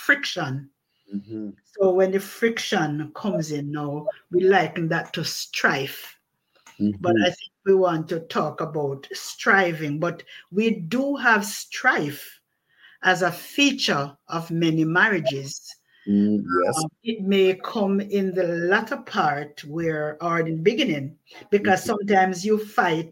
friction. Mm-hmm. So when the friction comes in now, we liken that to strife. But Mm-hmm. I think we want to talk about striving. But we do have strife as a feature of many marriages. Yes. It may come in the latter part or in the beginning, because sometimes you fight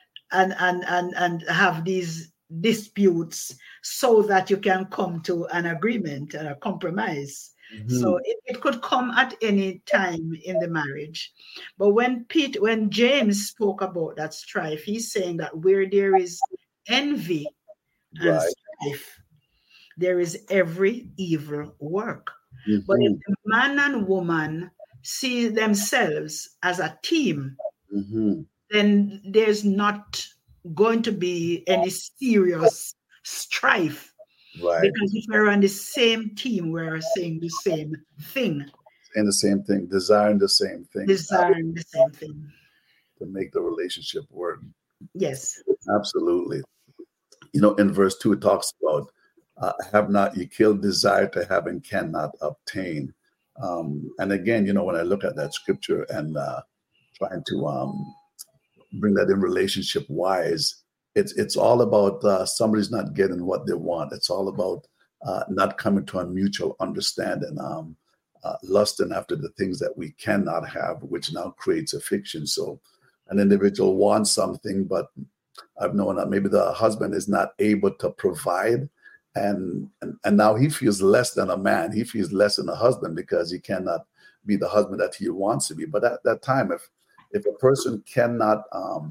and have these disputes so that you can come to an agreement and a compromise. Mm-hmm. So it could come at any time in the marriage. But when James spoke about that strife, he's saying that where there is envy and Right. strife, there is every evil work. But if Mm-hmm. the man and woman see themselves as a team, Mm-hmm. then there's not going to be any serious strife, Right. because if we're on the same team, we're saying the same thing, And the same thing, desiring the same thing desiring the same thing. to make the relationship work. Yes. Absolutely. In verse 2, it talks about have not ye killed desire to have and cannot obtain. And again, when I look at that scripture and trying to bring that in relationship wise, it's all about somebody's not getting what they want. It's all about not coming to a mutual understanding, lusting after the things that we cannot have, which now creates a fiction. So an individual wants something, but I've known that maybe the husband is not able to provide, and now he feels less than a man. He feels less than a husband because he cannot be the husband that he wants to be. But at that time, if a person cannot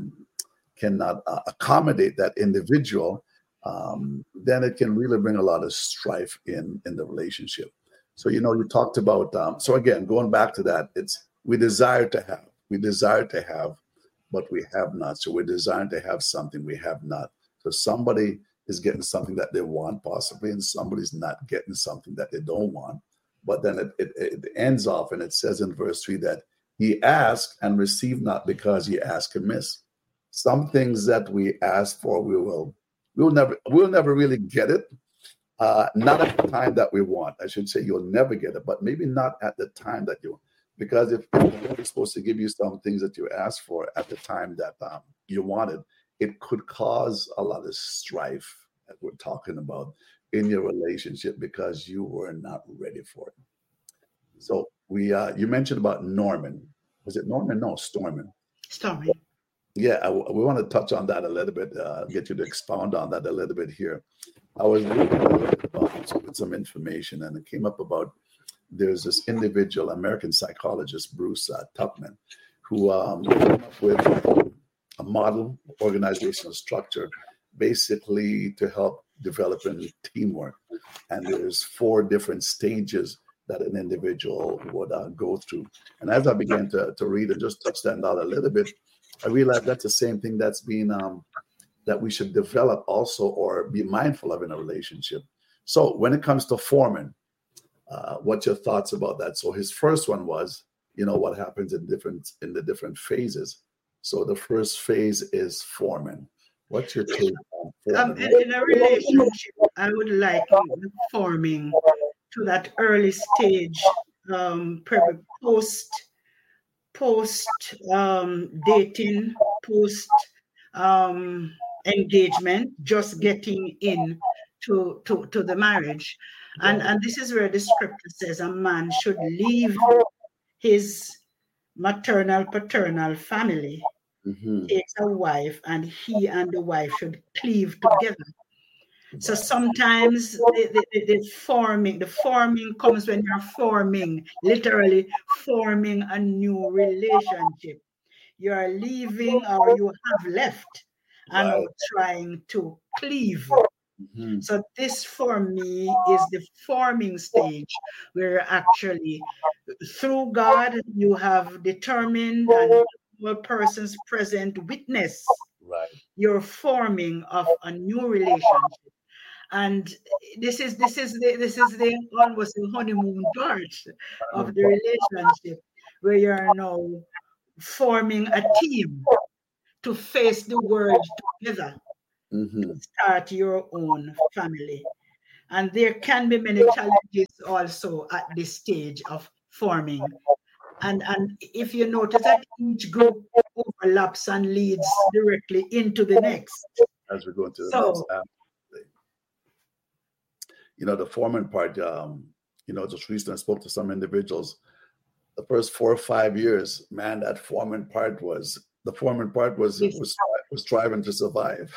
accommodate that individual, then it can really bring a lot of strife in the relationship. So you talked about so again, going back to that, it's we desire to have, but we have not. So we're designed to have something we have not. So somebody is getting something that they want possibly, and somebody's not getting something that they don't want. But then it ends off, and it says in verse 3 that ye ask and receive not because ye ask amiss. Some things that we ask for, we'll never really get it. Not at the time that we want. I should say you'll never get it, but maybe not at the time that you want. Because if the Lord is supposed to give you some things that you asked for at the time that you wanted, it could cause a lot of strife that we're talking about in your relationship because you were not ready for it. So you mentioned about Norman. Was it Norman? No, Storman. Stormy. Yeah, we want to touch on that a little bit, get you to expound on that a little bit here. I was reading a little bit about some information, and it came up about there's this individual, American psychologist, Bruce Tupman, who came up with a model organizational structure basically to help developing teamwork. And there's 4 different stages that an individual would go through. And as I began to read and just touch that out a little bit, I realized that's the same thing that's being that we should develop also or be mindful of in a relationship. So when it comes to forming, what's your thoughts about that? So his first one was, what happens in the different phases. So the first phase is forming. What's your take on forming? In a relationship, I would like the forming to that early stage, post dating, post engagement, just getting in to the marriage. And this is where the scripture says a man should leave his maternal paternal family, takes a wife, and he and the wife should cleave together. So sometimes the forming comes when you're literally forming a new relationship. You are leaving or you have left and are trying to cleave. So this for me is the forming stage where actually through God you have determined and all persons present witness your forming of a new relationship. And this is the almost the honeymoon part of the relationship where you're now forming a team to face the world together, to start your own family. And there can be many challenges also at this stage of forming. And if you notice that each group overlaps and leads directly into the next. As we go into the So, next, the forming part, just recently I spoke to some individuals. The first 4 or 5 years, man, the forming part was striving to survive.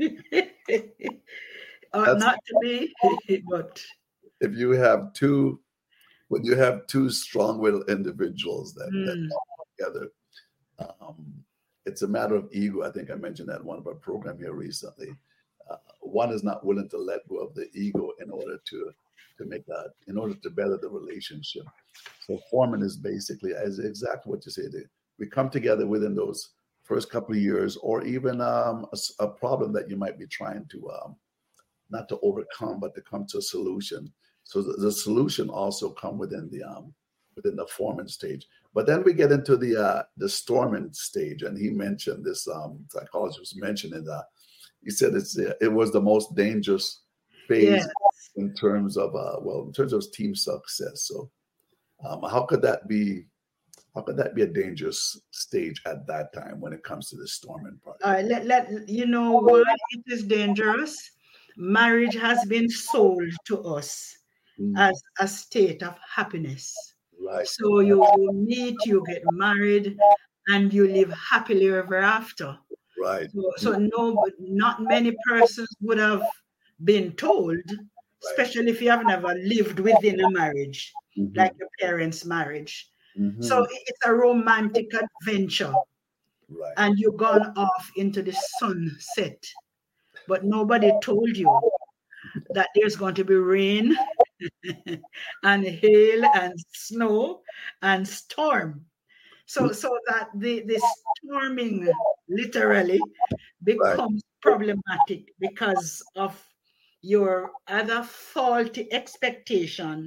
Not to be, but if you have when you have two strong-willed individuals that come together, it's a matter of ego. I think I mentioned that in one of our programs here recently. One is not willing to let go of the ego in order to better the relationship. So forming is basically as exactly what you say. We come together within those first couple of years, or even a problem that you might be trying to not to overcome, but to come to a solution. So the solution also come within the forming stage. But then we get into the storming stage, and he mentioned this. Psychologist was mentioning that. He said it was the most dangerous phase in terms of team success. So how could that be a dangerous stage at that time when it comes to the storming part? Let you know why it is dangerous. Marriage has been sold to us as a state of happiness. Right. So you meet, you get married, and you live happily ever after. Right. So not many persons would have been told, especially if you have never lived within a marriage, like your parents' marriage. So it's a romantic adventure. Right. And you've gone off into the sunset. But nobody told you that there's going to be rain and hail and snow and storm. So that the storming literally becomes problematic because of your other faulty expectations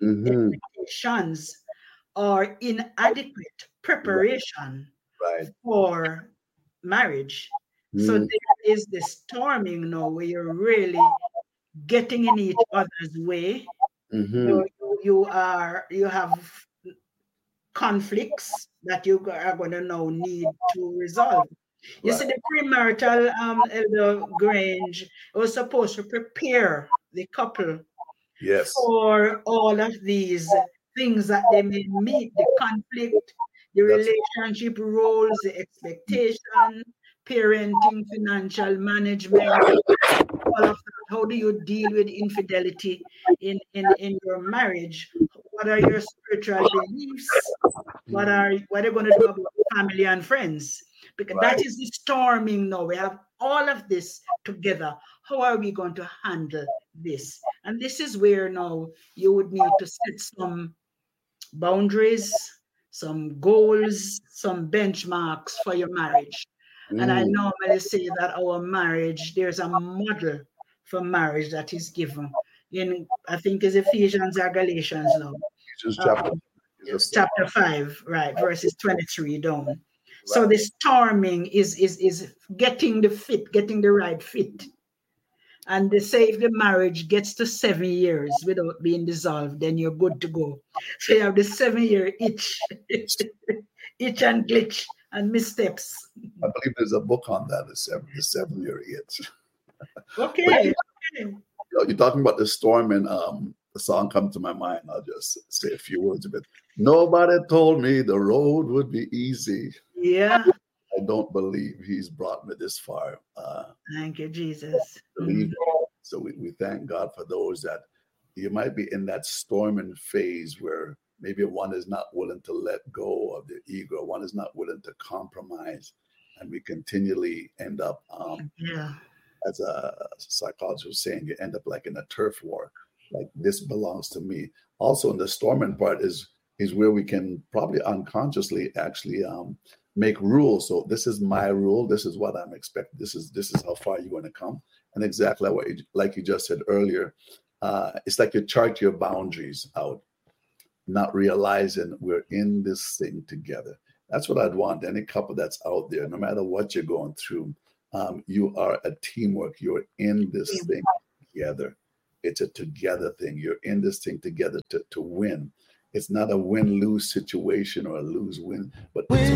or inadequate preparation for marriage. So there is the storming now where you're really getting in each other's way. You have conflicts that you are going to now need to resolve. You see, the premarital Elder Grange was supposed to prepare the couple for all of these things that they may meet, the conflict, the relationship roles, the expectation, parenting, financial management, all of that. How do you deal with infidelity in your marriage? What are your spiritual beliefs? What are you going to do about family and friends? Because that is the storming now. We have all of this together. How are we going to handle this? And this is where now you would need to set some boundaries, some goals, some benchmarks for your marriage. And I normally say that our marriage, there's a model for marriage that is given in, I think it's Ephesians or Galatians now. Chapter 5, right, verses 23 down. Right. So the storming is getting the right fit. And they say if the marriage gets to 7 years without being dissolved, then you're good to go. So you have the 7-year itch and glitch and missteps. I believe there's a book on that, the 7-year itch. Okay. You're talking about the storm, and the song comes to my mind. I'll just say a few words of it. Nobody told me the road would be easy. Yeah. I don't believe he's brought me this far. Thank you, Jesus. So we thank God for those that you might be in that storming phase where maybe one is not willing to let go of their ego. One is not willing to compromise. And we continually end up, as a psychologist was saying, you end up like in a turf war. Like, this belongs to me. Also, in the storming part is where we can probably unconsciously actually make rules. So this is my rule. This is what I'm expecting. This is how far you want to come. And exactly like you just said earlier, it's like you chart your boundaries out, not realizing we're in this thing together. That's what I'd want any couple that's out there. No matter what you're going through, you are a teamwork. You're in this thing together. It's a together thing. You're in this thing together to win. It's not a win-lose situation or a lose-win, but it's